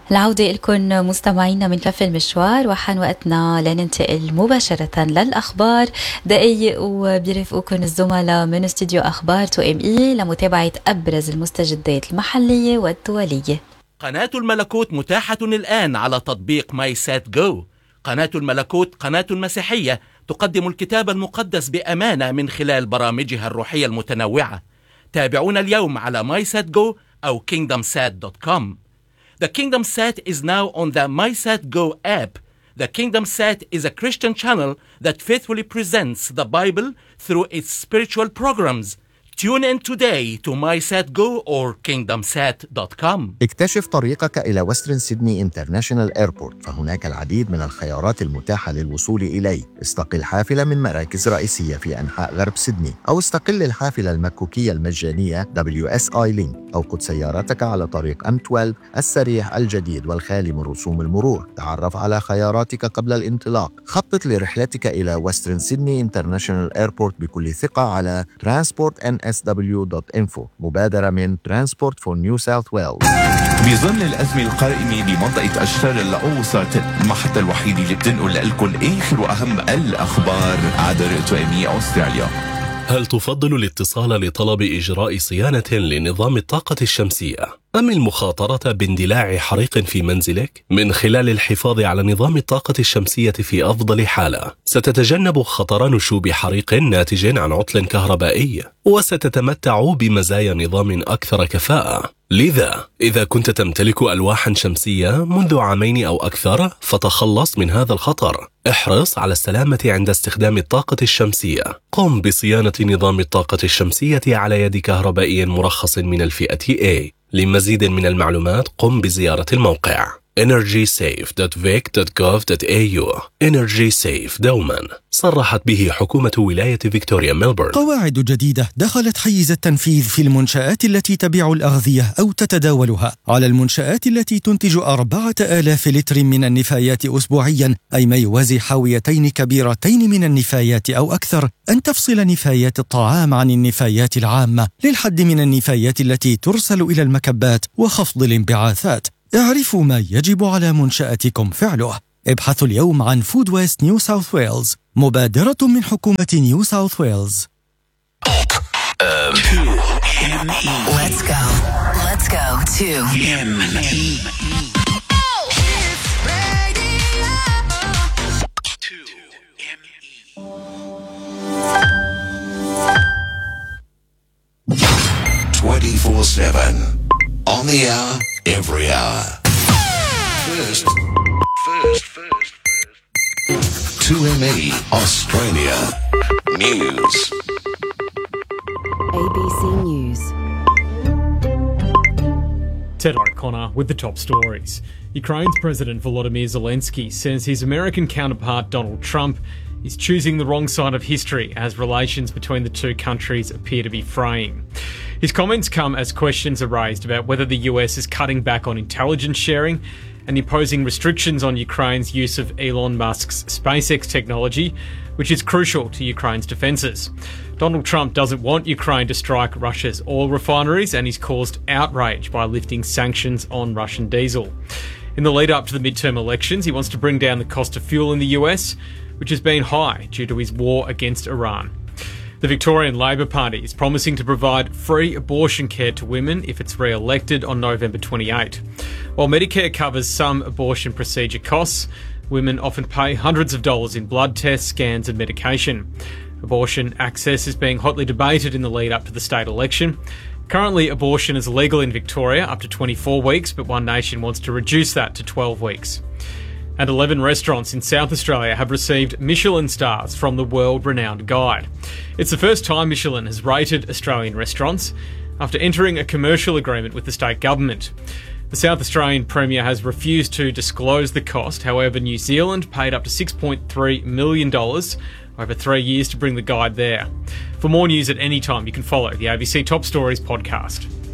العودة لكم مستمعينا من كف المشوار، وحان وقتنا لننتقل مباشرة للأخبار. دقايق وبيرفقوكم الزملاء من استوديو أخبار 2ME لمتابعة أبرز المستجدات المحلية والدولية. قناة الملكوت متاحة الآن على تطبيق ماي سات جو. قناة الملكوت قناة مسيحية تقدم الكتاب المقدس بأمانة من خلال برامجها الروحية المتنوعة. تابعونا اليوم على MySatGo أو KingdomSat.com. The KingdomSat is now on the MySatGo app. The KingdomSat is a Christian channel that faithfully presents the Bible through its spiritual programs. Tune in today to MySatGo or KingdomSat.com. اكتشف طريقك إلى وسترن سيدني انترناشونال ايربورت، فهناك العديد من الخيارات المتاحة للوصول إليه. استقل حافلة من مراكز رئيسية في أنحاء غرب سيدني، أو استقل الحافلة المكوكية المجانية WSI Link، أو قد سيارتك على طريق M12 السريع الجديد والخالي من رسوم المرور. تعرف على خياراتك قبل الانطلاق. خطط لرحلتك إلى وسترن سيدني انترناشونال ايربورت بكل ثقة على transportnsw.info، مبادرة من Transport for New South Wales. بظل الأزمة القائمة بمنطقة أشتار الأوسط، المحطة الوحيدة اللي بتنقل لكم آخر وأهم الأخبار عبر 2ME أستراليا. هل تفضل الاتصال لطلب إجراء صيانة لنظام الطاقة الشمسية أم المخاطرة باندلاع حريق في منزلك؟ من خلال الحفاظ على نظام الطاقة الشمسية في أفضل حالة، ستتجنب خطر نشوب حريق ناتج عن عطل كهربائي، وستتمتع بمزايا نظام أكثر كفاءة. لذا إذا كنت تمتلك ألواحا شمسية منذ 2 أو أكثر، فتخلص من هذا الخطر. احرص على السلامة عند استخدام الطاقة الشمسية. قم بصيانة نظام الطاقة الشمسية على يد كهربائي مرخص من الفئة A. لمزيد من المعلومات قم بزيارة الموقع energysafe.vic.gov.au. Energy Safe دوما صرحت به حكومة ولاية فيكتوريا ميلبورن. قواعد جديدة دخلت حيز التنفيذ في المنشآت التي تبيع الأغذية أو تتداولها. على المنشآت التي تنتج 4000 لتر من النفايات أسبوعيا، أي ما يوازي حاويتين كبيرتين من النفايات أو أكثر، أن تفصل نفايات الطعام عن النفايات العامة للحد من النفايات التي ترسل إلى المكبات وخفض الانبعاثات. اعرفوا ما يجب على منشأتكم فعله. ابحثوا اليوم عن Food Waste New South Wales، مبادرة من حكومة نيو ساوث ويلز. Let's go. Let's go to 24/7 on the hour, every hour. First. 2ME Australia News. ABC News. Ted O'Connor with the top stories. Ukraine's President Volodymyr Zelensky says his American counterpart Donald Trump is choosing the wrong side of history as relations between the two countries appear to be fraying. His comments come as questions are raised about whether the US is cutting back on intelligence sharing and imposing restrictions on Ukraine's use of Elon Musk's SpaceX technology, which is crucial to Ukraine's defences. Donald Trump doesn't want Ukraine to strike Russia's oil refineries, and he's caused outrage by lifting sanctions on Russian diesel. In the lead up to the midterm elections, he wants to bring down the cost of fuel in the US, which has been high due to his war against Iran. The Victorian Labor Party is promising to provide free abortion care to women if it's re-elected on November 28. While Medicare covers some abortion procedure costs, women often pay hundreds of dollars in blood tests, scans and medication. Abortion access is being hotly debated in the lead up to the state election. Currently, abortion is legal in Victoria up to 24 weeks, but One Nation wants to reduce that to 12 weeks. And 11 restaurants in South Australia have received Michelin stars from the world-renowned guide. It's the first time Michelin has rated Australian restaurants after entering a commercial agreement with the state government. The South Australian Premier has refused to disclose the cost. However, New Zealand paid up to $6.3 million over 3 years to bring the guide there. For more news at any time, you can follow the ABC Top Stories podcast.